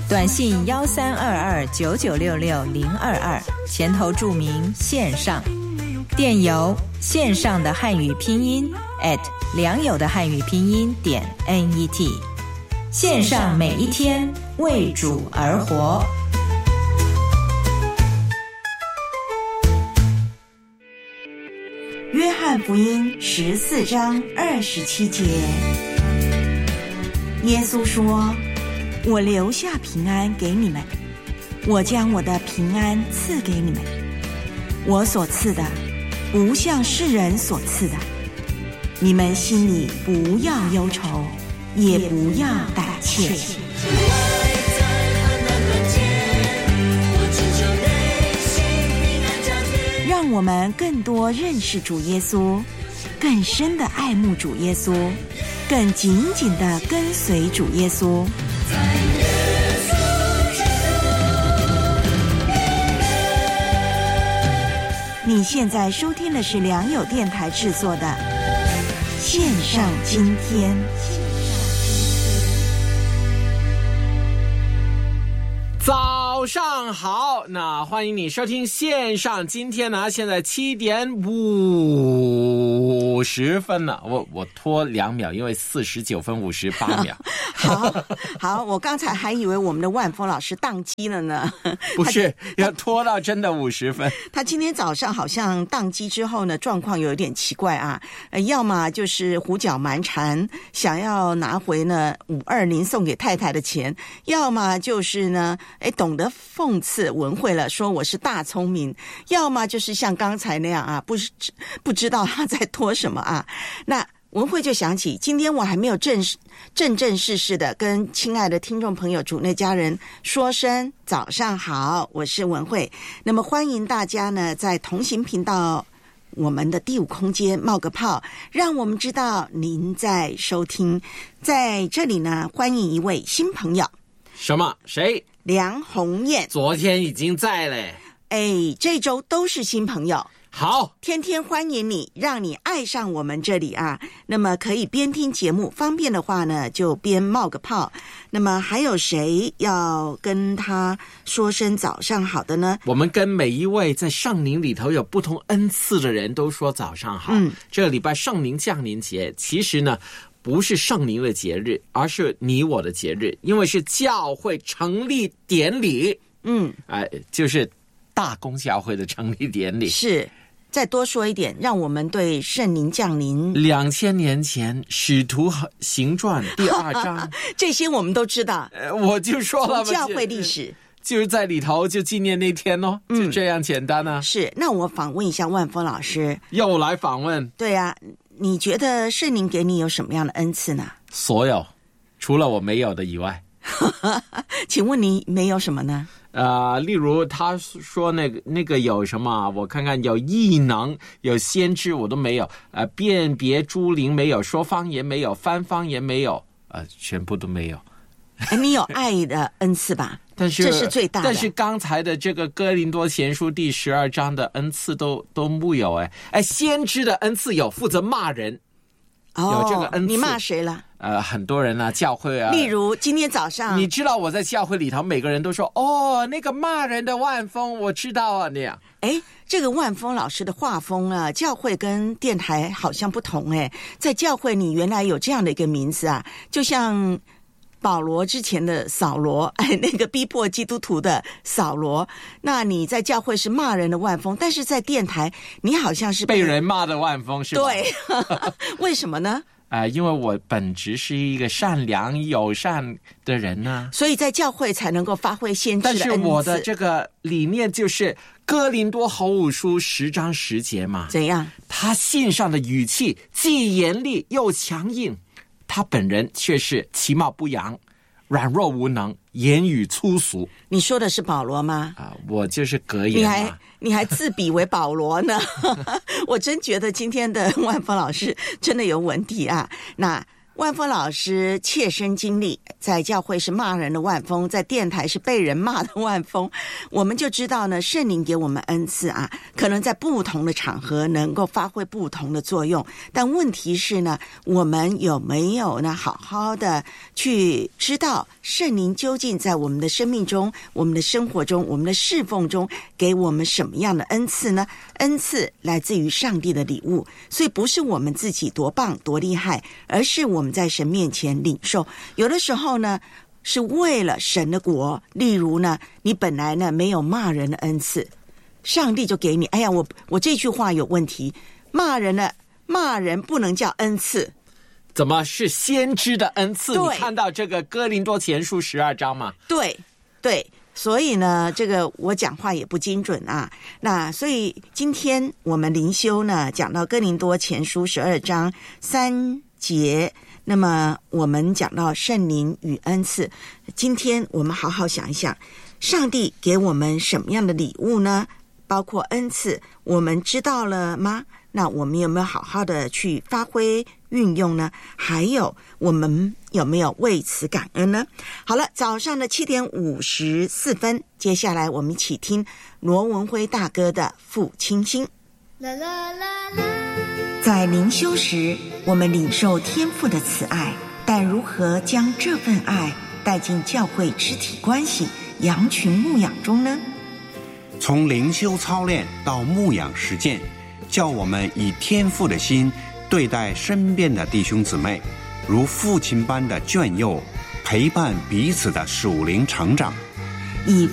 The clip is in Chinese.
短信132299660022，前头注明线上。电邮线上的汉语拼音良友的汉语拼音.net。线上每一天为主而活。 约翰福音14章27节，耶稣说：我留下平安给你们，我将我的平安赐给你们，我所赐的不像世人所赐的，你们心里不要忧愁，也不要胆怯。让我们更多认识主耶稣，更深的爱慕主耶稣，更紧紧的跟随主耶稣。你现在收听的是良友电台制作的线上今天。 早上好，那欢迎你收听线上今天呢，现在7点50分了，我拖2秒，因为49分58秒。 好，我刚才还以为我们的万峰老师宕机了呢。 不是，要拖到真的50分。 他今天早上好像宕机之后呢，状况有点奇怪啊，要么就是胡搅蛮缠，想要拿回呢520送给太太的钱，要么就是呢，懂得讽刺文慧了，说我是大聪明，要么就是像刚才那样啊，不知道他在拖什么啊。那文慧就想起，今天我还没有正式的跟亲爱的听众朋友主内家人说声早上好，我是文慧。那么欢迎大家呢在同行频道我们的第5空间冒个泡，让我们知道您在收听。在这里呢，欢迎一位新朋友。 什么？谁？ 梁鸿燕。 昨天已经在嘞。 这周都是新朋友。 好， 天天欢迎你，让你爱上我们这里啊。那么可以边听节目，方便的话呢就边冒个泡。那么还有谁要跟他说声早上好的呢？ 我们跟每一位在圣灵里头有不同恩赐的人都说早上好。这个礼拜圣灵降临节，其实呢不是圣灵的节日，而是你我的节日，因为是教会成立典礼。就是大公教会的成立典礼。 是，再多说一点，让我们对圣灵降临 2000年前使徒行传第2章这些我们都知道。 我就说了， 教会历史就是在里头就纪念那天咯，就这样简单啊。 是，那我访问一下万峰老师。 又来访问？对啊，你觉得圣灵给你有什么样的恩赐呢？ 所有，除了我没有的以外。 请问你没有什么呢？ 例如他说那个有什么，我看看，有异能，有先知，我都没有。辨别诸灵没有，说方言没有，翻方言没有，全部都没有。 你有爱的恩赐吧？ 但是这是最大的。 但是刚才的这个哥林多前书第12章的恩赐都木有。先知的恩赐有，负责骂人。有这个恩赐。 你骂谁了？ 很多人啊，教会啊。 例如今天早上， 你知道我在教会里头，每个人都说那个骂人的万峰，我知道啊那样。 这个万峰老师的画风啊，教会跟电台好像不同。在教会你原来有这样的一个名字啊，就像保罗之前的扫罗，那个逼迫基督徒的扫罗。那你在教会是骂人的万峰，但是在电台你好像是被人骂的万峰，是吧？ 对。为什么呢？ 因为我本质是一个善良友善的人呢， 所以在教会才能够发挥先知的恩赐。 但是我的这个理念就是哥林多后书10章10节嘛。 怎样？ 他信上的语气既严厉又强硬，他本人却是其貌不扬，软弱无能，言语粗俗。 你说的是保罗吗？ 我就是格言嘛。 你还自比为保罗呢？我真觉得今天的万峰老师真的有问题啊。那万峰老师切身经历，在教会是骂人的万峰，在电台是被人骂的万峰，我们就知道呢，圣灵给我们恩赐啊，可能在不同的场合能够发挥不同的作用，但问题是呢，我们有没有呢好好的去知道圣灵究竟在我们的生命中、我们的生活中、我们的侍奉中给我们什么样的恩赐呢？恩赐来自于上帝的礼物，所以不是我们自己多棒多厉害，而是我们在神面前领受。有的时候呢是为了神的国，例如呢你本来呢没有骂人的恩赐，上帝就给你，哎呀，我这句话有问题，骂人不能叫恩赐， 怎么是先知的恩赐？你看到这个哥林多前书12章吗？ 对，所以呢这个我讲话也不精准啊。那所以今天我们灵修呢讲到哥林多前书12章3节，那么我们讲到圣灵与恩赐，今天我们好好想一想，上帝给我们什么样的礼物呢？包括恩赐，我们知道了吗？那我们有没有好好的去发挥运用呢？还有我们有没有为此感恩呢？好了，早上的7点54分，接下来我们一起听罗文辉大哥的父亲心。在灵修时，我们领受天父的慈爱，但如何将这份爱带进教会肢体关系、羊群牧养中呢？ 从灵修操练到牧养实践，叫我们以天父的心对待身边的弟兄姊妹，如父亲般的眷佑，陪伴彼此的属灵成长。 以